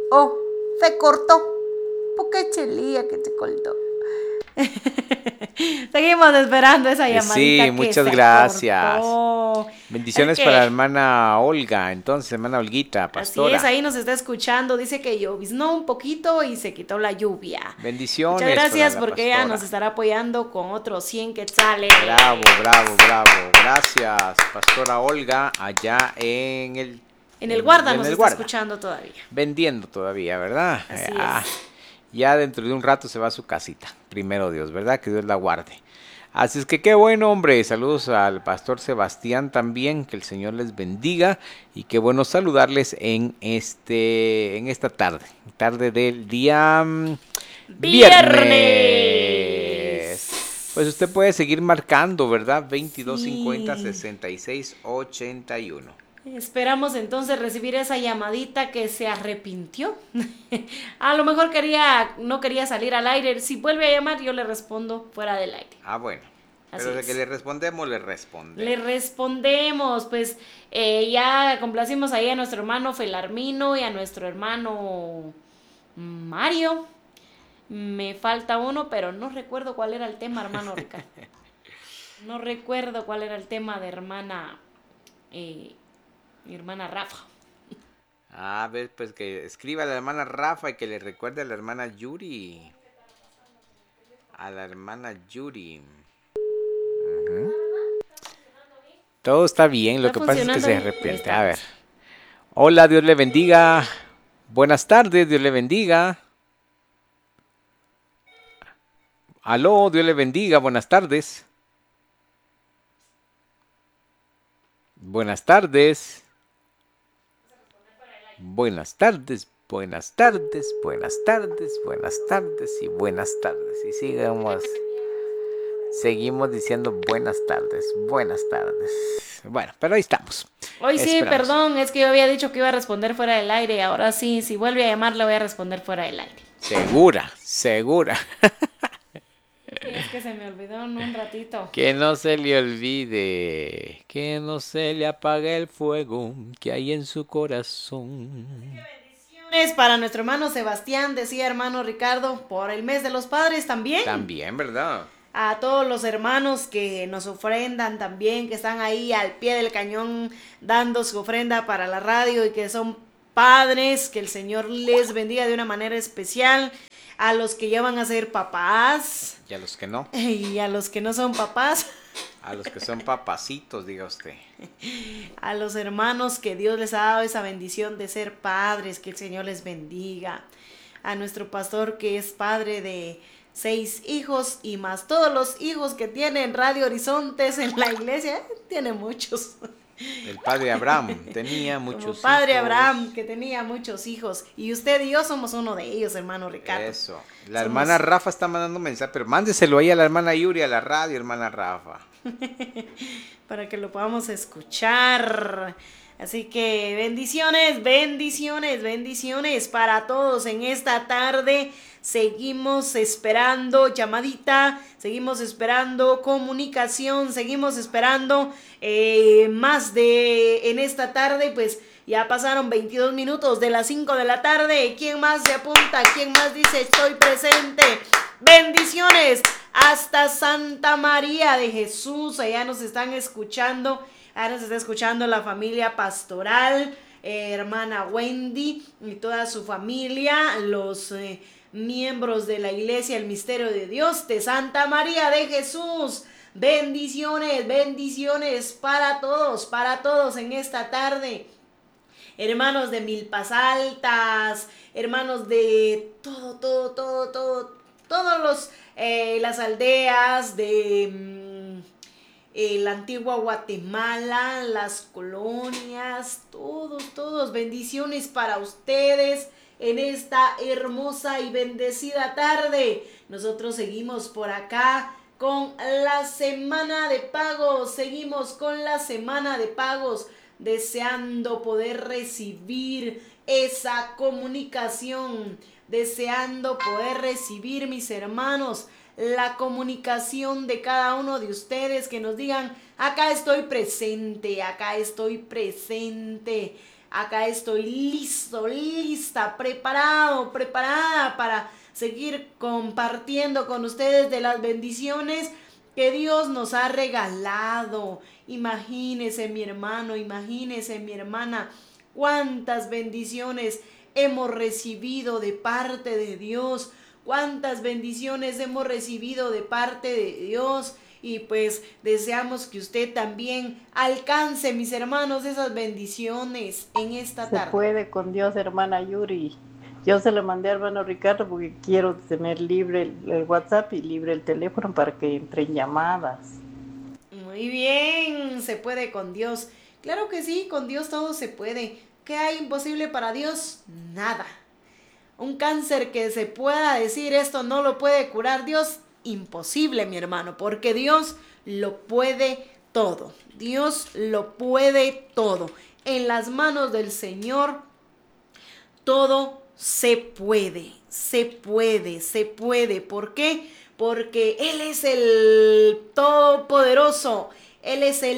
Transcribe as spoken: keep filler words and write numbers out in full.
Oh, se cortó. ¿Por qué chelía que se cortó? Seguimos esperando esa Eh, sí, llamadita que muchas se gracias. cortó. Es Bendiciones para la que, hermana Olga, entonces, hermana Olguita, así es, pastora. ahí nos está escuchando. Dice que lloviznó un poquito y se quitó la lluvia. Muchas Bendiciones para gracias la porque ella nos pastora. estará apoyando con otros cien quetzales. Bravo, bravo, bravo. Gracias, pastora Olga, allá en el, En el en, guarda en nos el está guarda. escuchando todavía. Vendiendo todavía, ¿verdad? Eh, Así ah, es. ya dentro de un rato se va a su casita. Primero Dios, ¿verdad? Que Dios la guarde. Así es que qué bueno, hombre. Saludos al pastor Sebastián también. Que el Señor les bendiga. Y qué bueno saludarles en este, en esta tarde. Tarde del día mm, viernes. Pues usted Viernes. puede seguir marcando, ¿verdad? Veintidós cincuenta Sí. sesenta y seis ochenta y uno. Esperamos entonces recibir esa llamadita que se arrepintió. A lo mejor quería, no quería salir al aire. Si vuelve a llamar, yo le respondo fuera del aire. Ah, bueno. Pero Así de que es. le respondemos, le Le respondemos. respondemos, pues eh, ya complacimos ahí a nuestro hermano Felarmino y a nuestro hermano Mario. Me falta uno, pero no recuerdo cuál era el tema, hermano Ricardo. No recuerdo cuál era el tema de hermana, eh, mi hermana Rafa. A ver, pues que escriba a la hermana Rafa y que le recuerde a la hermana Yuri. A la hermana Yuri. Ujú. Todo está bien, lo ¿Está que pasa es que funcionando se bien? Ahí arrepiente. A ver. estamos. Hola, Dios le bendiga. Buenas tardes, Dios le bendiga. Aló, Dios le bendiga. Buenas tardes. Buenas tardes. Buenas tardes. Buenas tardes. Buenas tardes. Buenas tardes y buenas tardes. Y sigamos. Seguimos diciendo buenas tardes, buenas tardes. Bueno, pero ahí estamos. Hoy sí, Esperamos. perdón, es que yo había dicho que iba a responder fuera del aire. Ahora sí, si vuelve a llamar, le voy a responder fuera del aire. Segura, segura. Es que se me olvidó en un ratito. Que no se le olvide, que no se le apague el fuego que hay en su corazón. Bendiciones para nuestro hermano Sebastián, decía hermano Ricardo, por el mes de los padres también. También, ¿verdad? A todos los hermanos que nos ofrendan también, que están ahí al pie del cañón dando su ofrenda para la radio y que son padres, que el Señor les bendiga de una manera especial. A los que ya van a ser papás Y a los que no, y a los que no son papás. a los que son papacitos, diga usted. A los hermanos que Dios les ha dado esa bendición de ser padres, que el Señor les bendiga. A nuestro pastor que es padre de seis hijos y más todos los hijos que tiene en Radio Horizontes en la iglesia, tiene muchos. El padre Abraham tenía Como muchos padre Abraham hijos. que tenía muchos hijos y usted y yo somos uno de ellos, hermano Ricardo. Eso. La hermana Somos Rafa está mandando mensaje, pero mándeselo ahí a la hermana Yuri, a la radio, hermana Rafa. para que lo podamos escuchar. Así que bendiciones, bendiciones, bendiciones para todos en esta tarde. Seguimos esperando llamadita, seguimos esperando comunicación, seguimos esperando eh, más de en esta tarde. Pues ya pasaron veintidós minutos de las cinco de la tarde. ¿Quién más se apunta? ¿Quién más dice estoy presente? Bendiciones hasta Santa María de Jesús. Allá nos están escuchando. Allá nos está escuchando la familia pastoral, eh, hermana Wendy y toda su familia, los eh, miembros de la iglesia, el misterio de Dios de Santa María de Jesús. Bendiciones, bendiciones para todos, para todos en esta tarde. Hermanos de Milpas Altas, hermanos de todo, todo, todo, todo, todos los, eh, las aldeas de mm, eh, la antigua Guatemala, las colonias, todos, todos, bendiciones para ustedes en esta hermosa y bendecida tarde. Nosotros seguimos por acá con la semana de pagos, seguimos con la semana de pagos, deseando poder recibir esa comunicación, deseando poder recibir, mis hermanos, la comunicación de cada uno de ustedes, que nos digan, acá estoy presente, acá estoy presente, Acá estoy listo, lista, preparado, preparada para seguir compartiendo con ustedes de las bendiciones que Dios nos ha regalado. Imagínese, mi hermano, imagínese, mi hermana, cuántas bendiciones hemos recibido de parte de Dios, cuántas bendiciones hemos recibido de parte de Dios. Y pues deseamos que usted también alcance, mis hermanos, esas bendiciones en esta Se tarde. puede con Dios, hermana Yuri. Yo se lo mandé al hermano Ricardo porque quiero tener libre el, el WhatsApp y libre el teléfono para que entren llamadas. Muy bien, se puede con Dios. Claro que sí, con Dios todo se puede. ¿Qué hay imposible para Dios? Nada. Un cáncer que se pueda decir esto no lo puede curar Dios, imposible, mi hermano, porque Dios lo puede todo. Dios lo puede todo. En las manos del Señor todo se puede, se puede, se puede. ¿Por qué? Porque Él es el Todopoderoso. Él es el